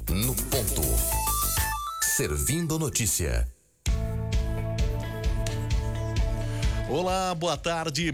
no ponto. Servindo notícia. Olá, boa tarde,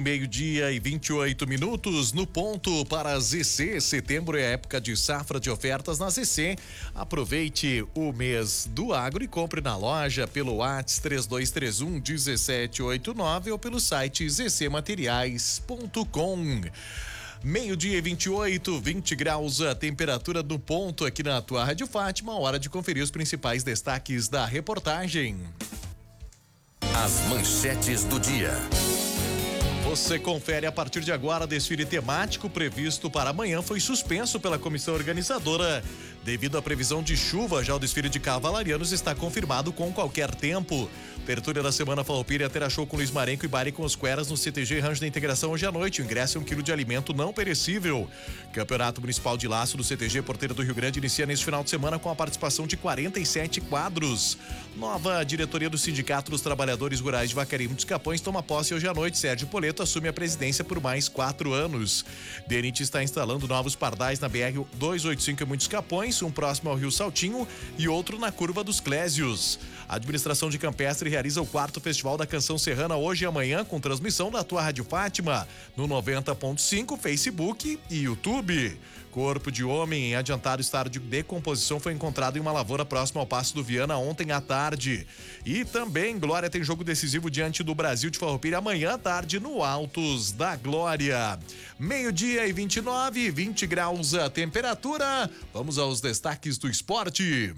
12:28 no ponto para a ZC. Setembro é a época de safra de ofertas na ZC. Aproveite o mês do agro e compre na loja pelo WhatsApp 3231-1789 ou pelo site zcmateriais.com. 12:28, 20 graus a temperatura no ponto aqui na tua Rádio Fátima. Hora de conferir os principais destaques da reportagem. As manchetes do dia. Você confere a partir de agora. Desfile temático previsto para amanhã foi suspenso pela comissão organizadora. Devido à previsão de chuva, já o desfile de cavalarianos está confirmado com qualquer tempo. Abertura da Semana Farroupilha terá show com Luiz Marenco e Bari com os Cueras no CTG Rancho da Integração hoje à noite. O ingresso é 1 quilo de alimento não perecível. Campeonato Municipal de Laço do CTG Porteira do Rio Grande inicia neste final de semana com a participação de 47 quadros. Nova diretoria do Sindicato dos Trabalhadores Rurais de Vacaria e Muitos Capões toma posse hoje à noite. Sérgio Poleto assume a presidência por mais 4 anos. DENIT está instalando novos pardais na BR-285 em Muitos Capões, um próximo ao Rio Saltinho e outro na Curva dos Clésios. A administração de Campestre realiza o 4º Festival da Canção Serrana hoje e amanhã com transmissão da tua Rádio Fátima no 90.5, Facebook e YouTube. Corpo de homem em adiantado estado de decomposição foi encontrado em uma lavoura próxima ao Passo do Viana ontem à tarde. E também Glória tem jogo decisivo diante do Brasil de Farroupilha amanhã à tarde no Altos da Glória. 12:29, 20 graus a temperatura. Vamos aos destaques do esporte.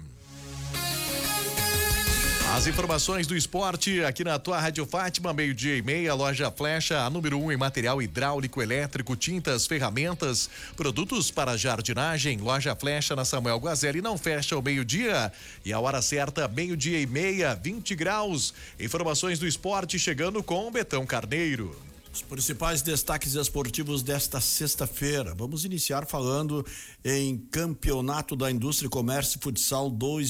As informações do esporte aqui na tua Rádio Fátima, 12:30, loja Flecha, a número 1 em material hidráulico, elétrico, tintas, ferramentas, produtos para jardinagem. Loja Flecha na Samuel Guazelli não fecha ao meio-dia e a hora certa, 12:30, 20 graus. Informações do esporte chegando com Betão Carneiro. Os principais destaques esportivos desta sexta-feira. Vamos iniciar falando em Campeonato da Indústria, Comércio e Futsal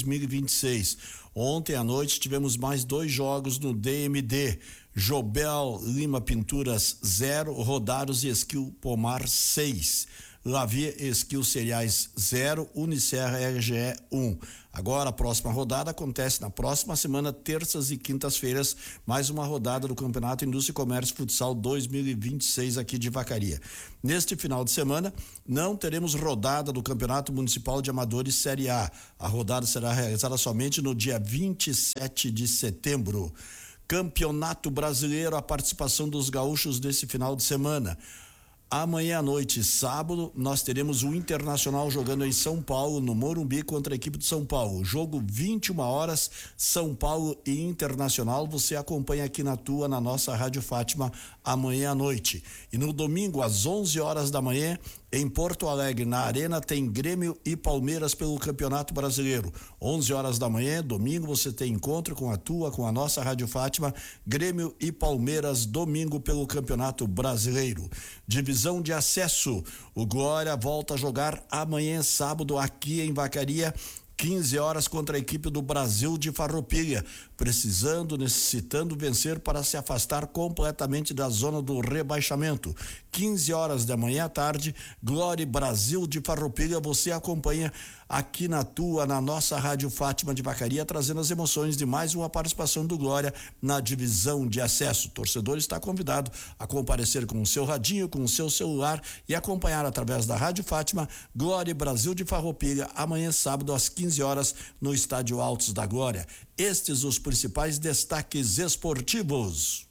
2026. Ontem à noite tivemos mais 2 jogos no DMD. Jobel Lima Pinturas 0, Rodados e Esquil Pomar 6. Lavia Esquil Cereais 0, Unicerra RGE 1. Agora a próxima rodada acontece na próxima semana, terças e quintas-feiras, mais uma rodada do Campeonato Indústria, Comércio e Futsal 2026 aqui de Vacaria. Neste final de semana não teremos rodada do Campeonato Municipal de Amadores Série A. A rodada será realizada somente no dia 27 de setembro. Campeonato Brasileiro, a participação dos gaúchos desse final de semana. Amanhã à noite, sábado, nós teremos o Internacional jogando em São Paulo, no Morumbi, contra a equipe de São Paulo. Jogo 21 horas, São Paulo e Internacional. Você acompanha aqui na nossa Rádio Fátima, amanhã à noite. E no domingo, às 11 horas da manhã, em Porto Alegre, na Arena, tem Grêmio e Palmeiras pelo Campeonato Brasileiro. 11 horas da manhã, domingo, você tem encontro com a nossa Rádio Fátima, Grêmio e Palmeiras, domingo pelo Campeonato Brasileiro. Divisão de acesso, o Glória volta a jogar amanhã, sábado, aqui em Vacaria, 15 horas contra a equipe do Brasil de Farroupilha, necessitando vencer para se afastar completamente da zona do rebaixamento. 15 horas da manhã à tarde, Glória e Brasil de Farroupilha, você acompanha aqui na nossa Rádio Fátima de Vacaria, trazendo as emoções de mais uma participação do Glória na divisão de acesso. O torcedor está convidado a comparecer com o seu radinho, com o seu celular e acompanhar através da Rádio Fátima, Glória e Brasil de Farroupilha, amanhã sábado às 15 horas no Estádio Altos da Glória. Estes os principais destaques esportivos.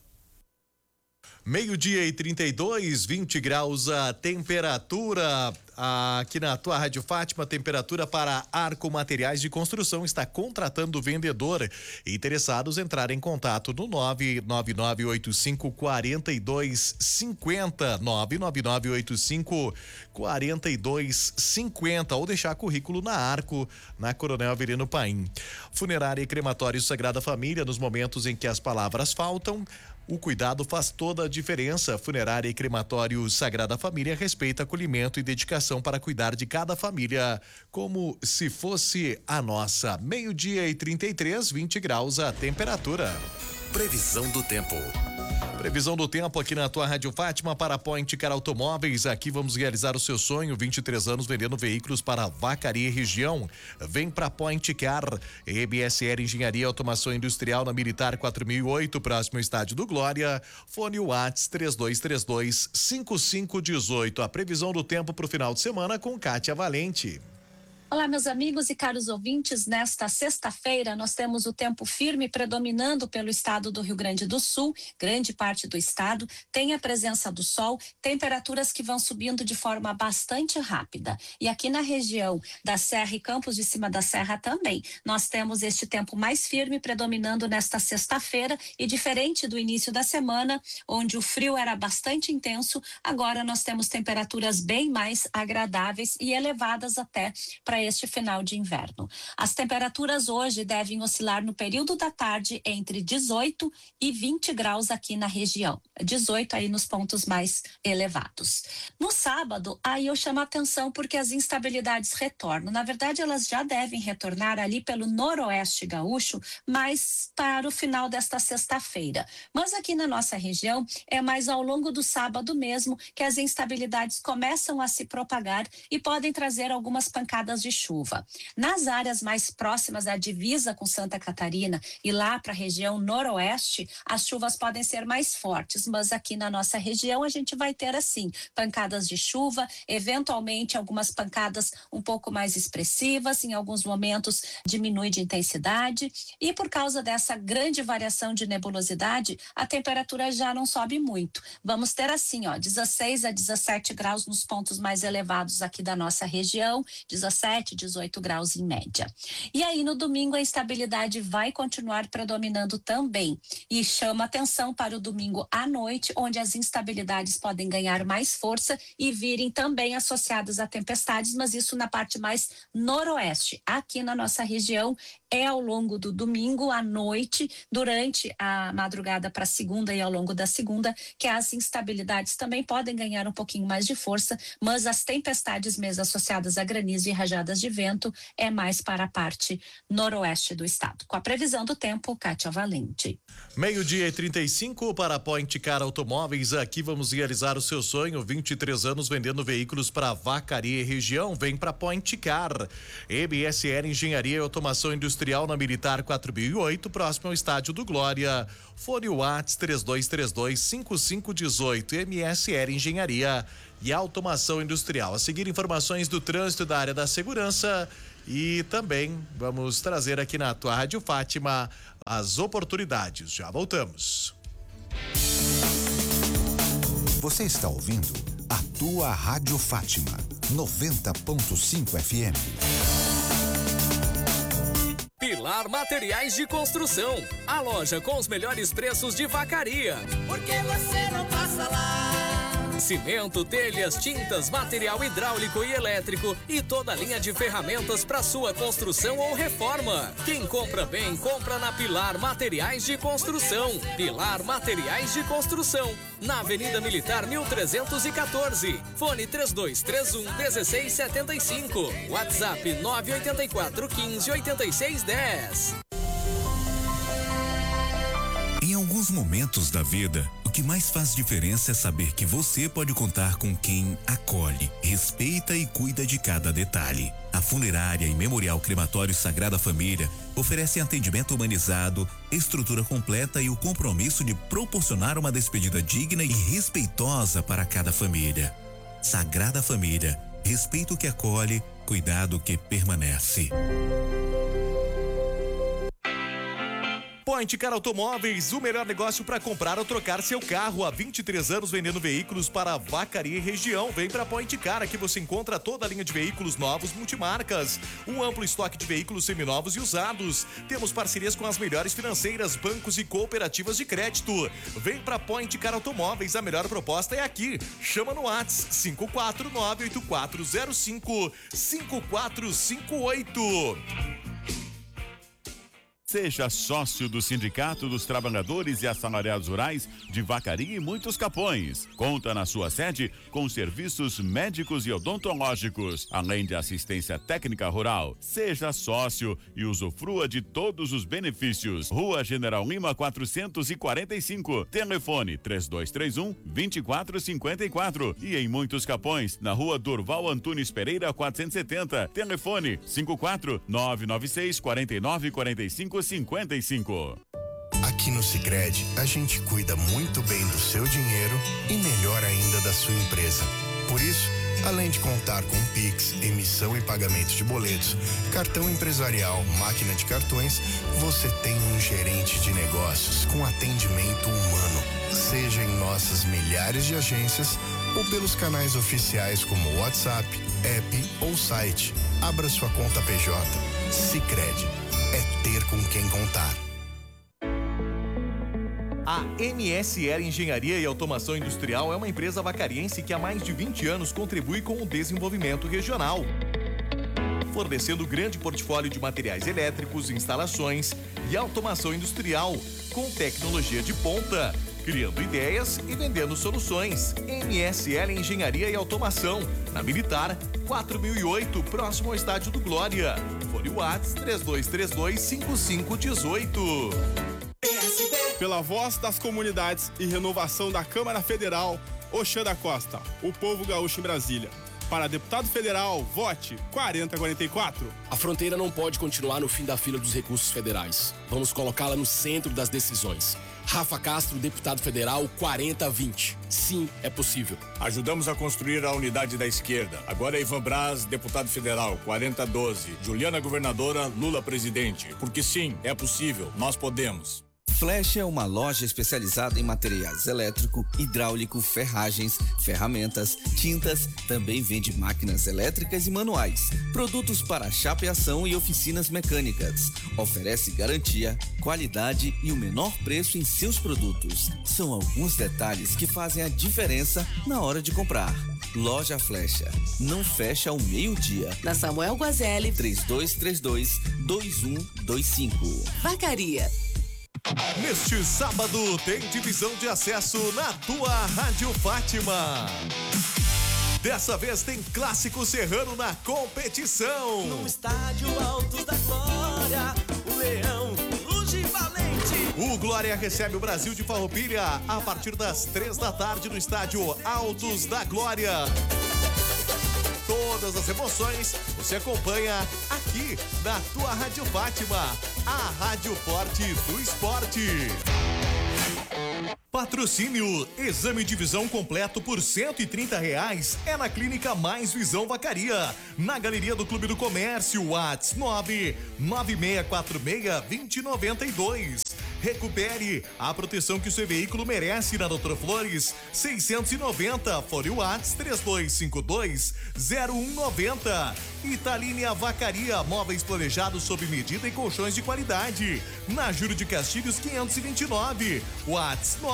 12:32, 20 graus a temperatura. Aqui na tua Rádio Fátima, temperatura para Arco Materiais de Construção está contratando vendedor. Interessados entrarem em contato no 99985-4250, 99985-4250 ou deixar currículo na Arco, na Coronel Avelino Paim. Funerária e Crematório Sagrada Família, nos momentos em que as palavras faltam, o cuidado faz toda a diferença. Funerária e Crematório Sagrada Família respeita acolhimento e dedicação para cuidar de cada família como se fosse a nossa. 12:33, 20 graus a temperatura. Previsão do tempo. Previsão do tempo aqui na tua Rádio Fátima para a Point Car Automóveis. Aqui vamos realizar o seu sonho. 23 anos vendendo veículos para Vacaria e região. Vem para Point Car. EBSR Engenharia e Automação Industrial na Militar 4008, próximo ao Estádio do Glória. Fone Whats 3232-5518. A previsão do tempo para o final de semana com Kátia Valente. Olá, meus amigos e caros ouvintes. Nesta sexta-feira, nós temos o tempo firme predominando pelo estado do Rio Grande do Sul. Grande parte do estado tem a presença do sol, temperaturas que vão subindo de forma bastante rápida. E aqui na região da Serra e Campos de Cima da Serra também, nós temos este tempo mais firme predominando nesta sexta-feira. E diferente do início da semana, onde o frio era bastante intenso, agora nós temos temperaturas bem mais agradáveis e elevadas até para este final de inverno. As temperaturas hoje devem oscilar no período da tarde entre 18 e 20 graus aqui na região. 18 aí nos pontos mais elevados. No sábado, aí eu chamo a atenção porque as instabilidades retornam. Na verdade, elas já devem retornar ali pelo noroeste gaúcho, mas para o final desta sexta-feira. Mas aqui na nossa região, é mais ao longo do sábado mesmo que as instabilidades começam a se propagar e podem trazer algumas pancadas de chuva. Nas áreas mais próximas à divisa com Santa Catarina e lá para a região noroeste, as chuvas podem ser mais fortes, mas aqui na nossa região a gente vai ter assim, pancadas de chuva, eventualmente algumas pancadas um pouco mais expressivas, em alguns momentos diminui de intensidade e por causa dessa grande variação de nebulosidade, a temperatura já não sobe muito. Vamos ter assim, 16 a 17 graus nos pontos mais elevados aqui da nossa região, 17, 18 graus em média. E aí no domingo a instabilidade vai continuar predominando também e chama atenção para o domingo à noite, onde as instabilidades podem ganhar mais força e virem também associadas a tempestades, mas isso na parte mais noroeste. Aqui na nossa região é ao longo do domingo à noite, durante a madrugada para segunda e ao longo da segunda, que as instabilidades também podem ganhar um pouquinho mais de força, mas as tempestades mesmo associadas a granizo e rajadas de vento é mais para a parte noroeste do estado. Com a previsão do tempo, Kátia Valente. 12:35 para a Point Car Automóveis. Aqui vamos realizar o seu sonho. 23 anos vendendo veículos para Vacaria e região. Vem para Point Car. EBSR Engenharia e Automação Industrial na Militar 4008, próximo ao Estádio do Glória. Fone Whats 3232-5518. MSR Engenharia e Automação Industrial. A seguir, informações do trânsito da área da segurança e também vamos trazer aqui na tua Rádio Fátima as oportunidades. Já voltamos. Você está ouvindo a tua Rádio Fátima 90.5 FM. Pilar Materiais de Construção, a loja com os melhores preços de Vacaria. Por que você não passa lá? Cimento, telhas, tintas, material hidráulico e elétrico e toda a linha de ferramentas para sua construção ou reforma. Quem compra bem, compra na Pilar Materiais de Construção. Pilar Materiais de Construção, na Avenida Militar 1314. Fone 3231-1675. WhatsApp 984-15-8610. Em alguns momentos da vida, o que mais faz diferença é saber que você pode contar com quem acolhe, respeita e cuida de cada detalhe. A Funerária e Memorial Crematório Sagrada Família oferecem atendimento humanizado, estrutura completa e o compromisso de proporcionar uma despedida digna e respeitosa para cada família. Sagrada Família, respeito que acolhe, cuidado que permanece. Point Car Automóveis, o melhor negócio para comprar ou trocar seu carro. Há 23 anos vendendo veículos para Vacaria e região. Vem para Point Car, aqui você encontra toda a linha de veículos novos multimarcas, um amplo estoque de veículos seminovos e usados. Temos parcerias com as melhores financeiras, bancos e cooperativas de crédito. Vem para Point Car Automóveis, a melhor proposta é aqui. Chama no Whats 54984055458. Seja sócio do Sindicato dos Trabalhadores e Assalariados Rurais de Vacaria e Muitos Capões. Conta na sua sede com serviços médicos e odontológicos, além de assistência técnica rural. Seja sócio e usufrua de todos os benefícios. Rua General Lima 445. Telefone 3231-2454. E em Muitos Capões, na Rua Durval Antunes Pereira 470. Telefone 54-996-494555. Aqui no Sicredi, a gente cuida muito bem do seu dinheiro e melhor ainda da sua empresa. Por isso, além de contar com Pix, emissão e pagamento de boletos, cartão empresarial, máquina de cartões, você tem um gerente de negócios com atendimento humano. Seja em nossas milhares de agências ou pelos canais oficiais como WhatsApp, app ou site. Abra sua conta PJ. Sicredi. É ter com quem contar. A MSL Engenharia e Automação Industrial é uma empresa vacariense que há mais de 20 anos contribui com o desenvolvimento regional, fornecendo grande portfólio de materiais elétricos, instalações e automação industrial com tecnologia de ponta, criando ideias e vendendo soluções. MSL Engenharia e Automação, na Militar 4008, próximo ao Estádio do Glória. Fone WhatsApp 3232-5518. Pela voz das comunidades e renovação da Câmara Federal, Oxanda Costa, o povo gaúcho em Brasília. Para deputado federal, vote 4044. A fronteira não pode continuar no fim da fila dos recursos federais. Vamos colocá-la no centro das decisões. Rafa Castro, deputado federal 4020. Sim, é possível. Ajudamos a construir a unidade da esquerda. Agora é Ivan Braz, deputado federal 4012. Juliana, governadora, Lula, presidente. Porque sim, é possível. Nós podemos. Flecha é uma loja especializada em materiais elétrico, hidráulico, ferragens, ferramentas, tintas, também vende máquinas elétricas e manuais, produtos para chapeação e oficinas mecânicas. Oferece garantia, qualidade e o menor preço em seus produtos. São alguns detalhes que fazem a diferença na hora de comprar. Loja Flecha, não fecha ao meio-dia. Na Samuel Guazelli 3232-2125. Vacaria. Neste sábado tem divisão de acesso na tua Rádio Fátima. Dessa vez tem clássico serrano na competição. No estádio Altos da Glória, o Leão ruge valente. O Glória recebe o Brasil de Farroupilha a partir das 3 da tarde no estádio Altos da Glória. Todas as emoções você acompanha aqui na tua Rádio Fátima, a Rádio Forte do Esporte. Patrocínio: exame de visão completo por R$130 é na Clínica Mais Visão Vacaria, na Galeria do Clube do Comércio, WhatsApp 99646-2092. Recupere a proteção que o seu veículo merece na Doutor Flores 690, fone WhatsApp 3252-0190. Italínia Vacaria, móveis planejados sob medida e colchões de qualidade, na Júlio de Castilhos 529, WhatsApp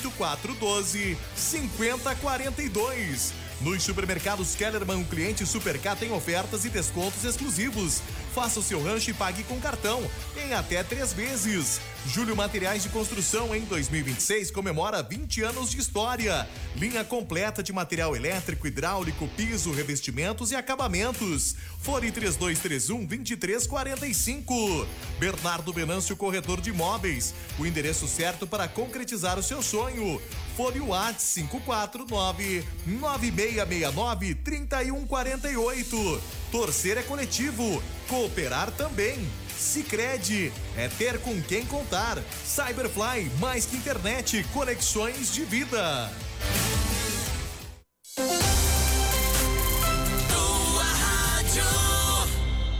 98412-5042. Nos supermercados Kellerman, o cliente Supercar tem ofertas e descontos exclusivos. Faça o seu rancho e pague com cartão em até 3 vezes. Júlio Materiais de Construção, em 2026, comemora 20 anos de história. Linha completa de material elétrico, hidráulico, piso, revestimentos e acabamentos. Fone 3231-2345. Bernardo Venâncio, corretor de imóveis. O endereço certo para concretizar o seu sonho. Fone WhatsApp 549-9669-3148. Torcer é coletivo, cooperar também. Sicredi, é ter com quem contar. Cyberfly, mais que internet, conexões de vida.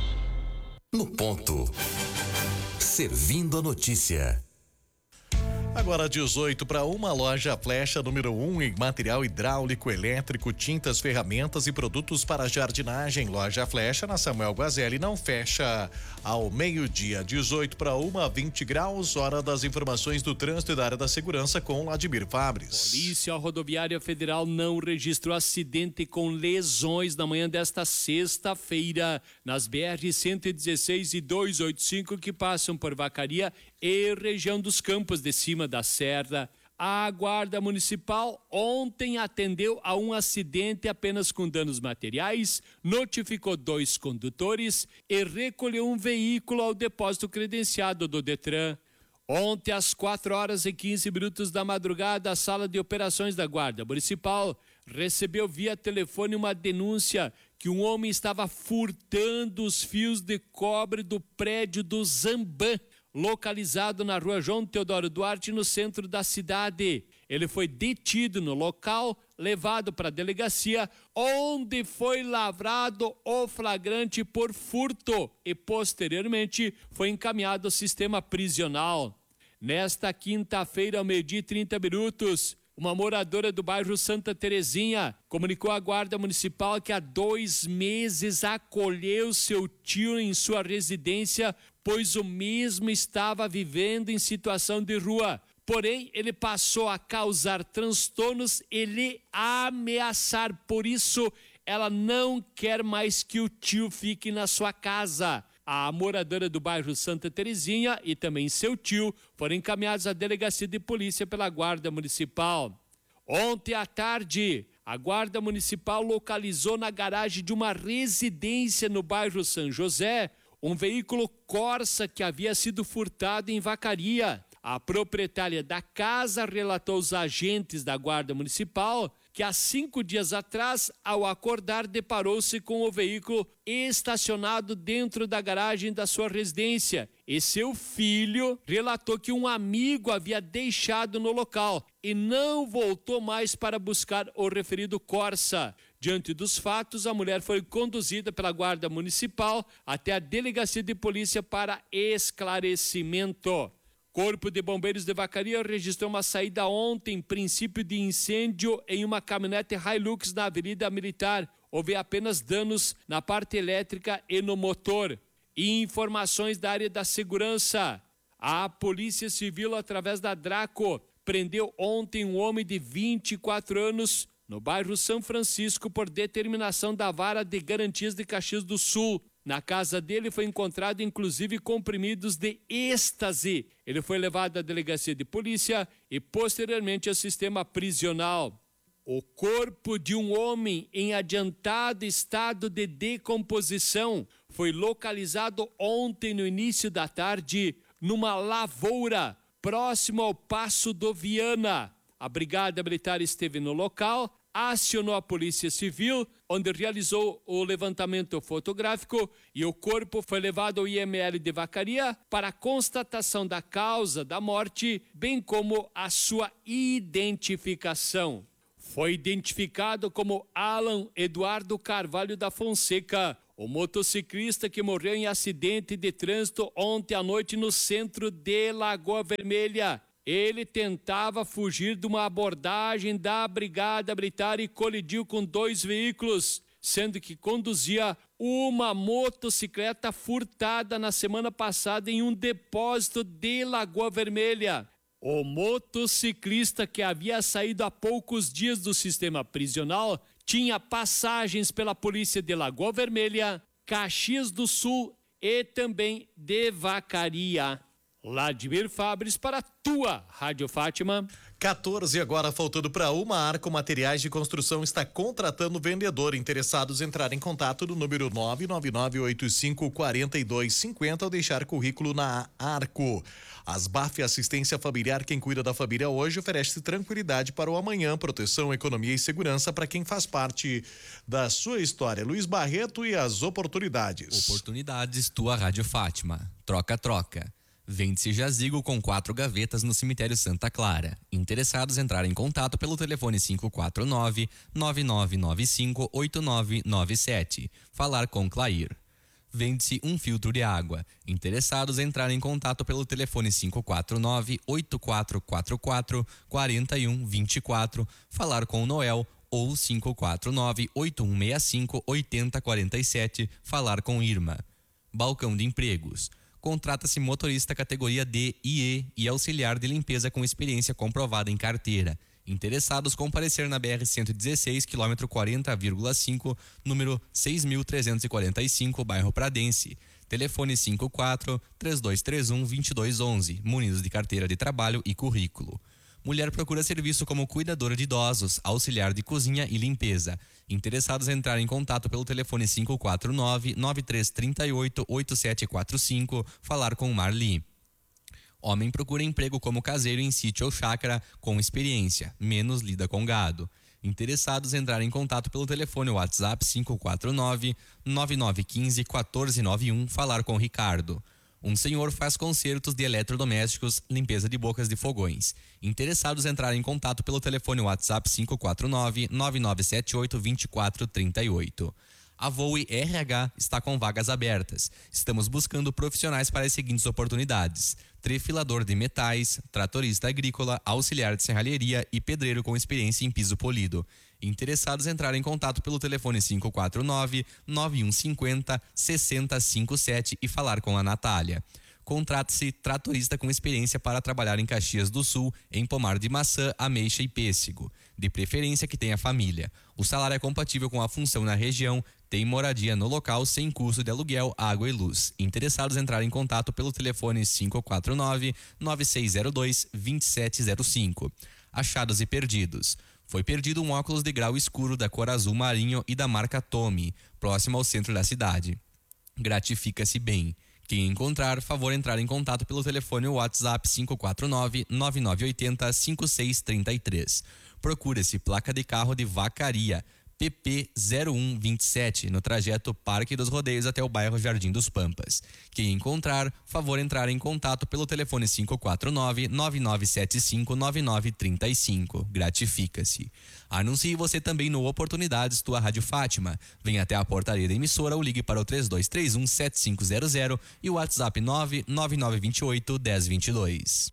No ponto. Servindo a notícia. Agora 18 para uma loja Flecha número 1 em material hidráulico, elétrico, tintas, ferramentas e produtos para jardinagem. Loja Flecha na Samuel Guazelli não fecha ao meio-dia. 18 para 20 graus, hora das informações do trânsito e da área da segurança com Vladimir Fabres. Polícia Rodoviária Federal não registrou acidente com lesões na manhã desta sexta-feira nas BR 116 e 285 que passam por Vacaria e região dos Campos de Cima da Serra. A Guarda Municipal ontem atendeu a um acidente apenas com danos materiais, notificou 2 condutores e recolheu um veículo ao depósito credenciado do Detran. Ontem, às 4h15 da madrugada, a Sala de Operações da Guarda Municipal recebeu via telefone uma denúncia que um homem estava furtando os fios de cobre do prédio do Zambã, localizado na rua João Teodoro Duarte, no centro da cidade. Ele foi detido no local, levado para a delegacia, onde foi lavrado o flagrante por furto e, posteriormente, foi encaminhado ao sistema prisional. Nesta quinta-feira, ao 12h30, uma moradora do bairro Santa Terezinha comunicou à Guarda Municipal que há 2 meses acolheu seu tio em sua residência, pois o mesmo estava vivendo em situação de rua. Porém, ele passou a causar transtornos e lhe ameaçar. Por isso, ela não quer mais que o tio fique na sua casa. A moradora do bairro Santa Terezinha e também seu tio foram encaminhados à delegacia de polícia pela Guarda Municipal. Ontem à tarde, a Guarda Municipal localizou na garagem de uma residência no bairro São José um veículo Corsa que havia sido furtado em Vacaria. A proprietária da casa relatou aos agentes da Guarda Municipal que há 5 dias atrás, ao acordar, deparou-se com o veículo estacionado dentro da garagem da sua residência. E seu filho relatou que um amigo havia deixado no local e não voltou mais para buscar o referido Corsa. Diante dos fatos, a mulher foi conduzida pela Guarda Municipal até a delegacia de polícia para esclarecimento. Corpo de Bombeiros de Vacaria registrou uma saída ontem, princípio de incêndio em uma caminhonete Hilux na Avenida Militar. Houve apenas danos na parte elétrica e no motor. E informações da área da segurança. A Polícia Civil, através da Draco, prendeu ontem um homem de 24 anos no bairro São Francisco por determinação da Vara de Garantias de Caxias do Sul. Na casa dele foi encontrado inclusive comprimidos de êxtase. Ele foi levado à delegacia de polícia e posteriormente ao sistema prisional. O corpo de um homem em adiantado estado de decomposição foi localizado ontem no início da tarde numa lavoura próximo ao Passo do Viana. A Brigada Militar esteve no local, acionou a Polícia Civil, onde realizou o levantamento fotográfico e o corpo foi levado ao IML de Vacaria para a constatação da causa da morte, bem como a sua identificação. Foi identificado como Alan Eduardo Carvalho da Fonseca, o motociclista que morreu em acidente de trânsito ontem à noite no centro de Lagoa Vermelha. Ele tentava fugir de uma abordagem da Brigada Militar e colidiu com 2 veículos, sendo que conduzia uma motocicleta furtada na semana passada em um depósito de Lagoa Vermelha. O motociclista, que havia saído há poucos dias do sistema prisional, tinha passagens pela polícia de Lagoa Vermelha, Caxias do Sul e também de Vacaria. Vladimir Fabres para a tua Rádio Fátima. 14 agora, faltando para uma. Arco Materiais de Construção está contratando vendedor. Interessados entrar em contato no número 999854250 ou deixar currículo na Arco. Asbaf Assistência Familiar, quem cuida da família hoje, oferece tranquilidade para o amanhã, proteção, economia e segurança para quem faz parte da sua história. Luiz Barreto e as oportunidades. Oportunidades, tua Rádio Fátima. Troca-troca. Vende-se jazigo com 4 gavetas no cemitério Santa Clara. Interessados entrar em contato pelo telefone 549-9995-8997. Falar com Clair. vende-se um filtro de água. Interessados entrarem em contato pelo telefone 549-8444-4124, falar com o Noel, ou 549-8165-8047, falar com Irma. Balcão de empregos. Contrata-se motorista categoria D e E e auxiliar de limpeza com experiência comprovada em carteira. Interessados comparecer na BR-116, quilômetro 40,5, número 6.345, bairro Pradense. Telefone 54-3231-2211, munidos de carteira de trabalho e currículo. Mulher procura serviço como cuidadora de idosos, auxiliar de cozinha e limpeza. Interessados entrar em contato pelo telefone 549-9338-8745, falar com Marli. Homem procura emprego como caseiro em sítio ou chácara com experiência, menos lida com gado. Interessados entrar em contato pelo telefone WhatsApp 549-9915-1491, falar com Ricardo. Um senhor faz consertos de eletrodomésticos, limpeza de bocas de fogões. Interessados entrar em contato pelo telefone WhatsApp 549-9978-2438. A Voe RH está com vagas abertas. Estamos buscando profissionais para as seguintes oportunidades: trefilador de metais, tratorista agrícola, auxiliar de serralheria e pedreiro com experiência em piso polido. Interessados entrar em contato pelo telefone 549-9150-6057 e falar com a Natália. Contrate-se tratorista com experiência para trabalhar em Caxias do Sul, em pomar de maçã, ameixa e pêssego. De preferência que tenha família. O salário é compatível com a função na região, tem moradia no local sem custo de aluguel, água e luz. Interessados entrar em contato pelo telefone 549-9602-2705. Achados e perdidos. Foi perdido um óculos de grau escuro da cor azul marinho e da marca Tommy, próximo ao centro da cidade. Gratifica-se bem. Quem encontrar, favor entrar em contato pelo telefone WhatsApp 549-9980-5633. Procura-se placa de carro de Vacaria, PP 0127, no trajeto Parque dos Rodeios até o bairro Jardim dos Pampas. Quem encontrar, favor entrar em contato pelo telefone 549-9975-9935. Gratifica-se. Anuncie você também no Oportunidades Tua Rádio Fátima. Venha até a portaria da emissora ou ligue para o 3231-7500 e o WhatsApp 99928-1022.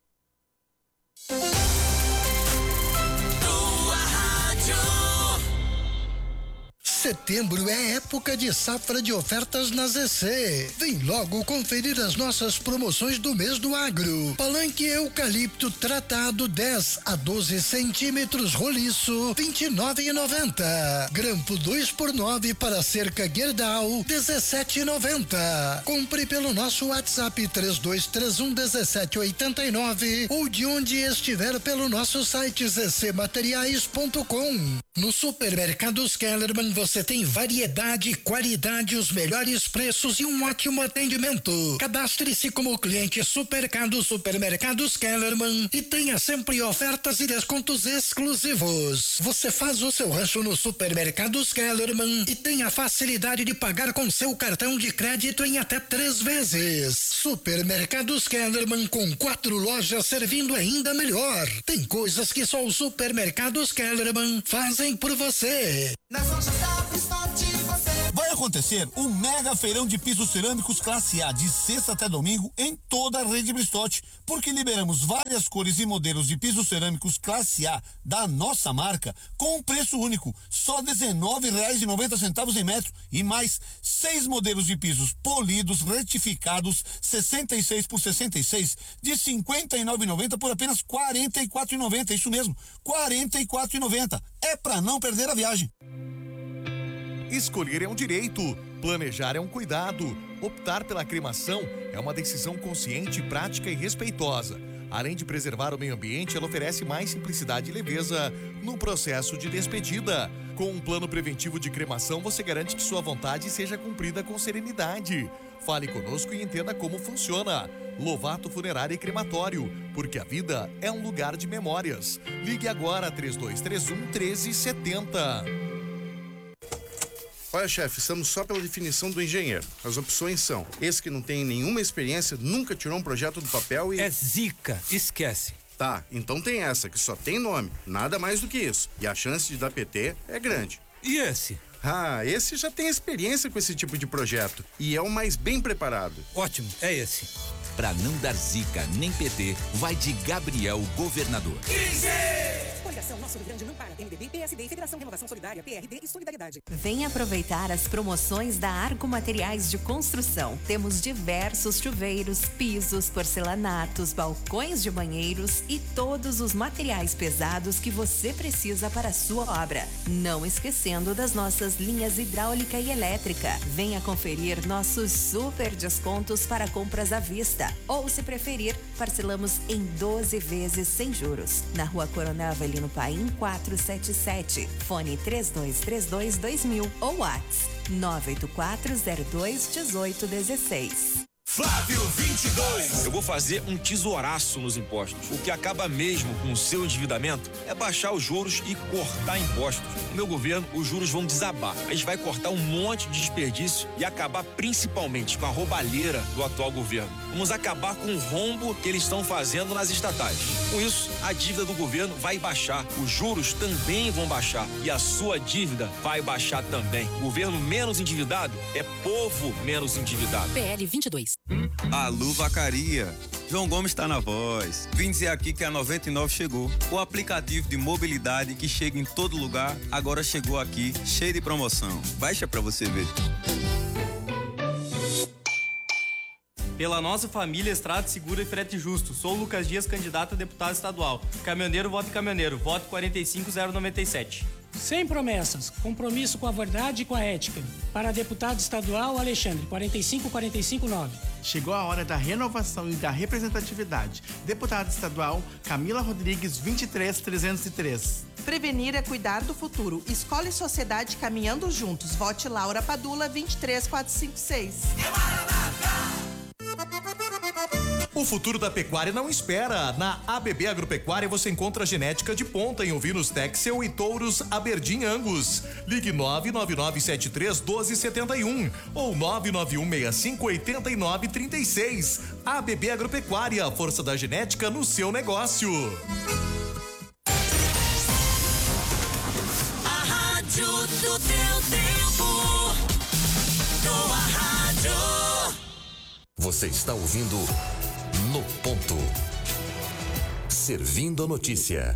Setembro é época de safra de ofertas na ZC. Vem logo conferir as nossas promoções do mês do agro. Palanque eucalipto tratado 10 a 12 centímetros roliço, R$29,90. Grampo 2x9 para cerca Gerdau, R$17,90. Compre pelo nosso WhatsApp 3231-1789 ou de onde estiver pelo nosso site zcmateriais.com. No Supermercados Kellerman você tem variedade, qualidade, os melhores preços e um ótimo atendimento. Cadastre-se como cliente Supermercados Kellerman e tenha sempre ofertas e descontos exclusivos. Você faz o seu rancho no Supermercados Kellerman e tem a facilidade de pagar com seu cartão de crédito em até 3 vezes. Supermercados Kellerman, com 4 lojas servindo ainda melhor. Tem coisas que só os Supermercados Kellerman fazem por você. Nas lojas da Bristol você vai acontecer um mega feirão de pisos cerâmicos classe A de sexta até domingo em toda a rede Bristol, porque liberamos várias cores e modelos de pisos cerâmicos classe A da nossa marca com um preço único, só R$19,90 em metro, e mais 6 modelos de pisos polidos retificados 66 por 66 de R$59,90 por apenas R$44,90. Isso mesmo, R$44,90. É pra não perder a viagem. Escolher é um direito, planejar é um cuidado, optar pela cremação é uma decisão consciente, prática e respeitosa. Além de preservar o meio ambiente, ela oferece mais simplicidade e leveza no processo de despedida. Com um plano preventivo de cremação, você garante que sua vontade seja cumprida com serenidade. Fale conosco e entenda como funciona. Lovato Funerária e Crematório, porque a vida é um lugar de memórias. Ligue agora 3231-1370. Olha, chefe, estamos só pela definição do engenheiro. As opções são: esse que não tem nenhuma experiência, nunca tirou um projeto do papel e... É zica, esquece. Tá, então tem essa, que só tem nome, nada mais do que isso. E a chance de dar PT é grande. E esse? Ah, esse já tem experiência com esse tipo de projeto e é o mais bem preparado. Ótimo, é esse. Pra não dar zica nem PT, vai de Gabriel Governador. 15! Coligação Nosso Rio Grande não para. MDB, PSD, Federação Renovação Solidária, PRD e Solidariedade. Venha aproveitar as promoções da Arco Materiais de Construção. Temos diversos chuveiros, pisos, porcelanatos, balcões de banheiros e todos os materiais pesados que você precisa para a sua obra. Não esquecendo das nossas linhas hidráulica e elétrica. Venha conferir nossos super descontos para compras à vista. Ou, se preferir, parcelamos em 12 vezes sem juros. Na Rua Coronel Avelino Paim 477. Fone 3232-2000 ou WhatsApp 98402-1816. Flávio 22. Eu vou fazer um tesouraço nos impostos. O que acaba mesmo com o seu endividamento é baixar os juros e cortar impostos. No meu governo, os juros vão desabar. A gente vai cortar um monte de desperdício e acabar principalmente com a roubalheira do atual governo. Vamos acabar com o rombo que eles estão fazendo nas estatais. Com isso, a dívida do governo vai baixar. Os juros também vão baixar e a sua dívida vai baixar também. Governo menos endividado é povo menos endividado. PL 22. Alô, Vacaria. João Gomes está na voz. Vim dizer aqui que a 99 chegou. O aplicativo de mobilidade que chega em todo lugar, agora chegou aqui, cheio de promoção. Baixa pra você ver. Pela nossa família, estrada segura e frete justo. Sou o Lucas Dias, candidato a deputado estadual. Caminhoneiro, voto caminhoneiro. Voto 45097. Sem promessas, compromisso com a verdade e com a ética. Para deputado estadual, Alexandre, 45459. Chegou a hora da renovação e da representatividade. Deputado estadual, Camila Rodrigues, 23303. Prevenir é cuidar do futuro. Escola e sociedade caminhando juntos. Vote Laura Padula, 23456. O futuro da pecuária não espera. Na ABB Agropecuária você encontra genética de ponta em ovinos Texel e touros Aberdeen Angus. Ligue 999731271 ou 991658936. ABB Agropecuária, força da genética no seu negócio. A rádio do teu tempo. Tua rádio. Você está ouvindo No Ponto. Servindo a notícia.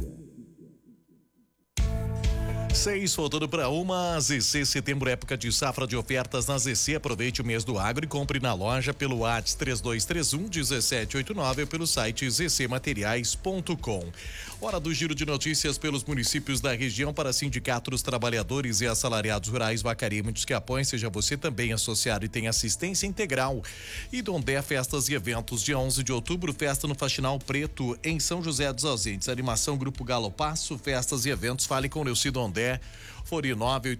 6, faltando para uma. ZC Setembro, época de safra de ofertas na ZC. Aproveite o mês do agro e compre na loja pelo WhatsApp 3231-1789 ou pelo site zcmateriais.com. Hora do giro de notícias pelos municípios da região para Sindicato dos Trabalhadores e Assalariados Rurais Vacaria. Muitos que apoiem, seja você também associado e tem assistência integral. E Dondé Festas e Eventos, dia 11 de outubro, festa no Faxinal Preto, em São José dos Ausentes. Animação Grupo Galo Passo, festas e eventos. Fale com Neuci Dondé. Fone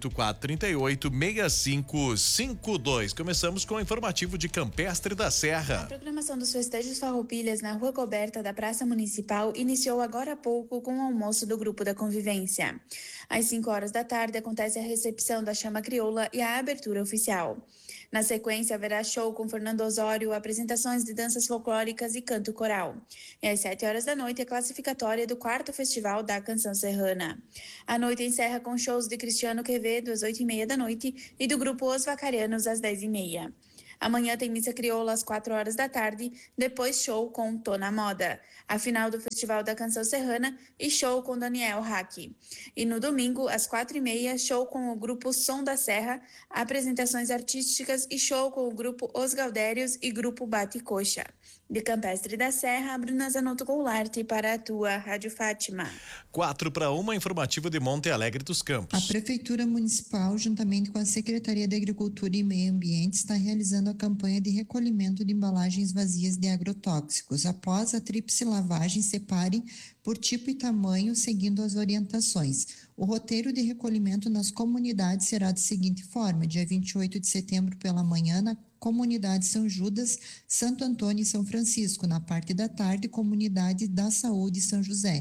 98438-6552. Começamos com o informativo de Campestre da Serra. A programação dos festejos Farroupilhas na Rua Coberta da Praça Municipal iniciou agora há pouco com o almoço do Grupo da Convivência. Às 5 horas da tarde acontece a recepção da Chama Crioula e a abertura oficial. Na sequência, haverá show com Fernando Osório, apresentações de danças folclóricas e canto coral. E às 7 horas da noite, a classificatória do 4º Festival da Canção Serrana. A noite encerra com shows de Cristiano Quevedo às 8h30 da noite e do grupo Os Vacarianos às 10h30. Amanhã tem missa crioula às 4 horas da tarde, depois show com Tô na Moda, a final do Festival da Canção Serrana e show com Daniel Hack. E no domingo, às 4h30, show com o grupo Som da Serra, apresentações artísticas e show com o grupo Os Galdérios e grupo Bate Coxa. De Campestre da Serra, Bruna Zanotto Goulart para a tua Rádio Fátima. 4 para 1, informativo de Monte Alegre dos Campos. A Prefeitura Municipal, juntamente com a Secretaria da Agricultura e Meio Ambiente, está realizando a campanha de recolhimento de embalagens vazias de agrotóxicos. Após a tríplice lavagem, separe por tipo e tamanho, seguindo as orientações. O roteiro de recolhimento nas comunidades será da seguinte forma: dia 28 de setembro pela manhã, na comunidade São Judas, Santo Antônio e São Francisco. Na parte da tarde, comunidade da Saúde São José.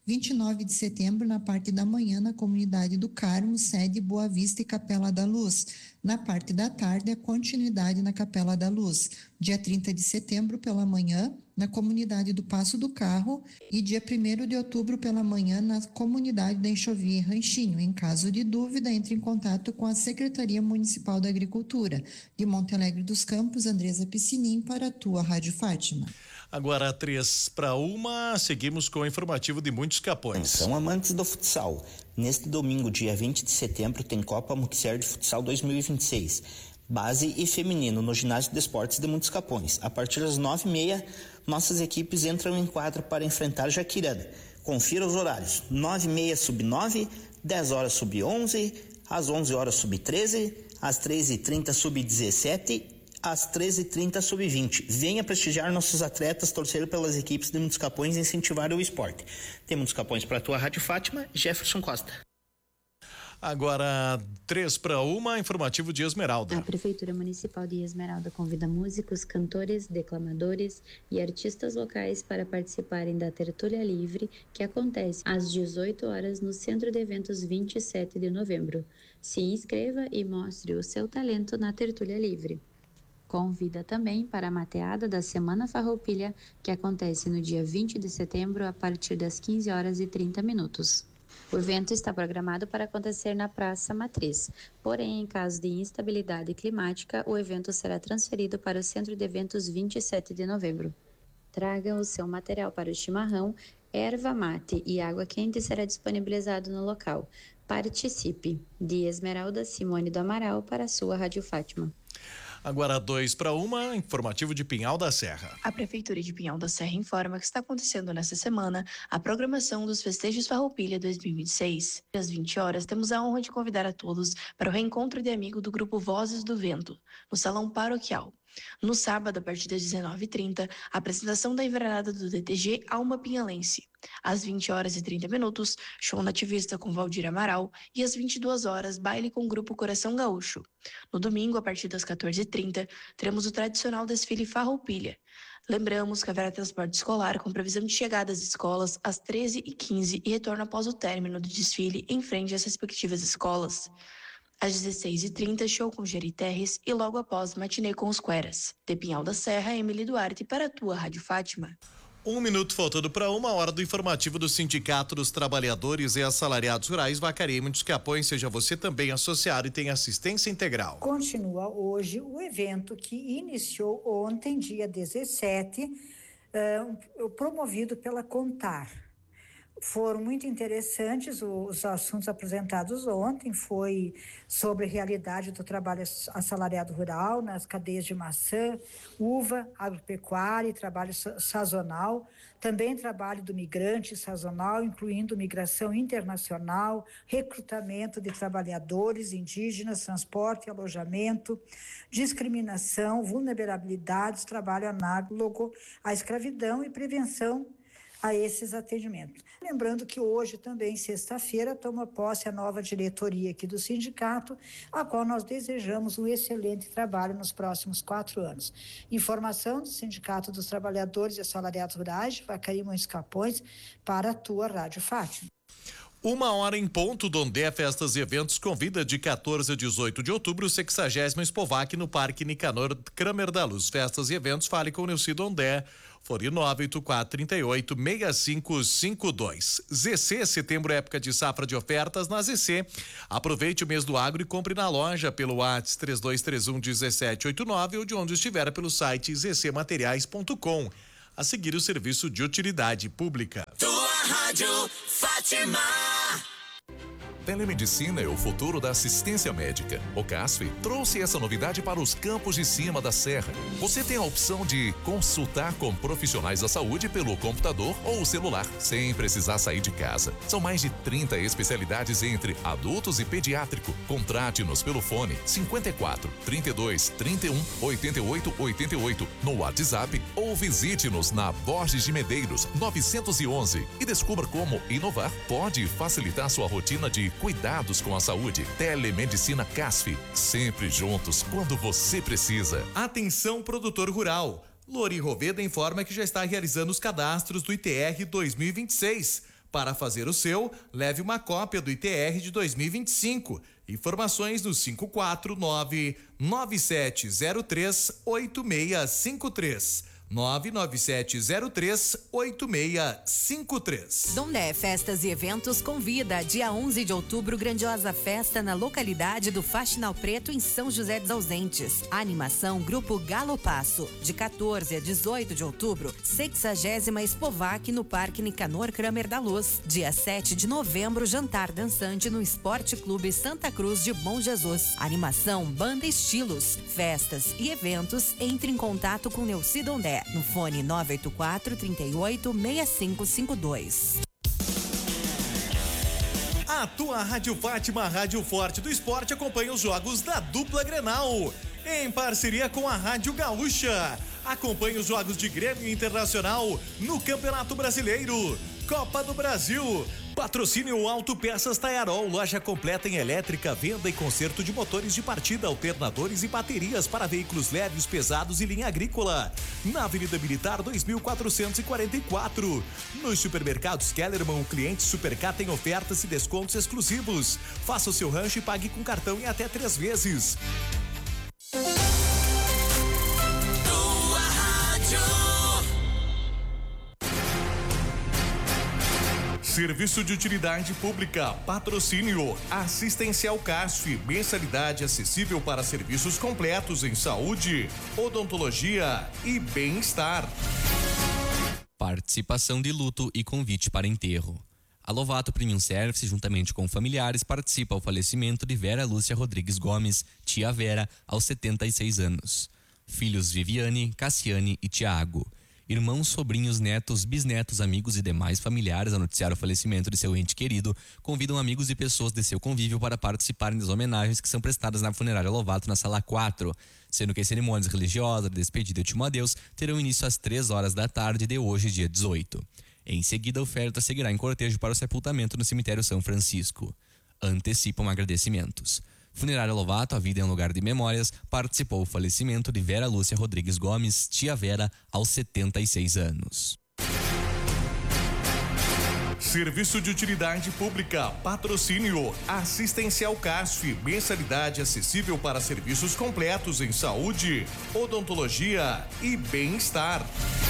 29 de setembro, na parte da manhã, na comunidade do Carmo, sede Boa Vista e Capela da Luz. Na parte da tarde, a continuidade na Capela da Luz. Dia 30 de setembro, pela manhã, na comunidade do Passo do Carro, e dia 1º de outubro, pela manhã, na comunidade da Enxovia e Ranchinho. Em caso de dúvida, entre em contato com a Secretaria Municipal da Agricultura. De Monte Alegre dos Campos, Andresa Piscinim, para a tua Rádio Fátima. Agora 3:01, seguimos com o informativo de Muitos Capões. São amantes do futsal. Neste domingo, dia 20 de setembro, tem Copa Muxer de Futsal 2026. Base e feminino no Ginásio de Esportes de Muitos Capões. A partir das 9h30, nossas equipes entram em quadro para enfrentar Jaquirana. Confira os horários: 9h30 sub-9, 10 horas sub-11, às 11 horas sub-13, às 13h30 sub-17, às 13h30 sub-20. Venha prestigiar nossos atletas, torcer pelas equipes de Muitos Capões e incentivar o esporte. Tem Muitos Capões para a tua Rádio Fátima, Jefferson Costa. Agora 3:01, informativo de Esmeralda. A Prefeitura Municipal de Esmeralda convida músicos, cantores, declamadores e artistas locais para participarem da Tertúlia Livre, que acontece às 18 horas no Centro de Eventos 27 de novembro. Se inscreva e mostre o seu talento na Tertúlia Livre. Convida também para a mateada da Semana Farroupilha, que acontece no dia 20 de setembro, a partir das 15h30. O evento está programado para acontecer na Praça Matriz, porém, em caso de instabilidade climática, o evento será transferido para o Centro de Eventos 27 de novembro. Traga o seu material para o chimarrão, erva mate e água quente será disponibilizado no local. Participe! De Esmeralda, Simone do Amaral, para a sua Rádio Fátima. Agora 2:01, informativo de Pinhal da Serra. A Prefeitura de Pinhal da Serra informa que está acontecendo nesta semana a programação dos Festejos Farroupilha 2026. Às 20 horas, temos a honra de convidar a todos para o reencontro de amigos do grupo Vozes do Vento, no Salão Paroquial. No sábado, a partir das 19h30, a apresentação da invernada do DTG Alma Pinhalense. Às 20h30, show nativista com Valdir Amaral e às 22h, baile com o grupo Coração Gaúcho. No domingo, a partir das 14h30, teremos o tradicional desfile Farroupilha. Lembramos que haverá transporte escolar com previsão de chegada às escolas às 13h15 e retorno após o término do desfile em frente às respectivas escolas. Às 16h30, show com Geri Terres e logo após, matinê com os Queras. De Pinhal da Serra, Emily Duarte para a tua Rádio Fátima. 1 minuto faltando para 1h do informativo do Sindicato dos Trabalhadores e Assalariados Rurais Vacaria e Muitos Capões. Seja você também associado e tem assistência integral. Continua hoje o evento que iniciou ontem, dia 17, promovido pela Contar. Foram muito interessantes os assuntos apresentados ontem, foi sobre a realidade do trabalho assalariado rural nas cadeias de maçã, uva, agropecuária e trabalho sazonal, também trabalho do migrante sazonal, incluindo migração internacional, recrutamento de trabalhadores indígenas, transporte e alojamento, discriminação, vulnerabilidades, trabalho análogo à escravidão e prevenção a esses atendimentos. Lembrando que hoje também, sexta-feira, toma posse a nova diretoria aqui do sindicato, a qual nós desejamos um excelente trabalho nos próximos 4 anos. Informação do Sindicato dos Trabalhadores e Assalariados Rurais, de Vacaria e Muitos Capões, para a tua Rádio Fátima. 1h em ponto, Dondé Festas e Eventos convida de 14 a 18 de outubro o 60º Expovac no Parque Nicanor Kramer da Luz. Festas e Eventos, fale com o Neuci Dondé, fone 98438-6552. ZC, setembro, época de safra de ofertas na ZC. Aproveite o mês do agro e compre na loja pelo WhatsApp 3231-1789 ou de onde estiver pelo site zcmateriais.com. A seguir, o serviço de utilidade pública. Tua Rádio Fátima. Telemedicina é o futuro da assistência médica. O CASF trouxe essa novidade para os campos de cima da serra. Você tem a opção de consultar com profissionais da saúde pelo computador ou celular, sem precisar sair de casa. São mais de 30 especialidades entre adultos e pediátrico. Contrate-nos pelo fone 54 32 31 88 88 no WhatsApp ou visite-nos na Borges de Medeiros 911 e descubra como inovar pode facilitar sua rotina de cuidados com a saúde. Telemedicina CASF, sempre juntos quando você precisa. Atenção, produtor rural. Lori Roveda informa que já está realizando os cadastros do ITR 2026. Para fazer o seu, leve uma cópia do ITR de 2025. Informações no 549-9703-8653. 99703-8653. Dondé Festas e Eventos convida, dia 11 de outubro, grandiosa festa na localidade do Faxinal Preto, em São José dos Ausentes. A animação Grupo Galo Passo, de 14 a 18 de outubro, 60ª Expovac no Parque Nicanor Kramer da Luz. Dia 7 de novembro, jantar dançante no Esporte Clube Santa Cruz de Bom Jesus. Animação Banda Estilos. Festas e eventos, entre em contato com Neuci Dondé no fone 984-38-6552. A tua Rádio Fátima, Rádio Forte do Esporte, acompanha os jogos da dupla Grenal, em parceria com a Rádio Gaúcha. Acompanhe os jogos de Grêmio Internacional no Campeonato Brasileiro, Copa do Brasil. Patrocínio Autopeças Taiarol, loja completa em elétrica, venda e conserto de motores de partida, alternadores e baterias para veículos leves, pesados e linha agrícola. Na Avenida Militar 2444. Nos supermercados Kellerman, o cliente Supercar tem ofertas e descontos exclusivos. Faça o seu rancho e pague com cartão em até 3 vezes. Serviço de utilidade pública, patrocínio, assistencial CASF, mensalidade acessível para serviços completos em saúde, odontologia e bem-estar. Participação de luto e convite para enterro. A Lovato Premium Service, juntamente com familiares, participa ao falecimento de Vera Lúcia Rodrigues Gomes, tia Vera, aos 76 anos. Filhos Viviane, Cassiane e Tiago. Irmãos, sobrinhos, netos, bisnetos, amigos e demais familiares a noticiar o falecimento de seu ente querido convidam amigos e pessoas de seu convívio para participarem das homenagens que são prestadas na funerária Lovato na Sala 4, sendo que as cerimônias religiosas de despedida e último adeus terão início às 3 horas da tarde de hoje, dia 18. Em seguida, a oferta seguirá em cortejo para o sepultamento no cemitério São Francisco. Antecipam agradecimentos. Funerária Lovato, a vida em um lugar de memórias, participou do falecimento de Vera Lúcia Rodrigues Gomes, tia Vera, aos 76 anos. Serviço de utilidade pública, patrocínio, assistencial CASF, mensalidade acessível para serviços completos em saúde, odontologia e bem-estar.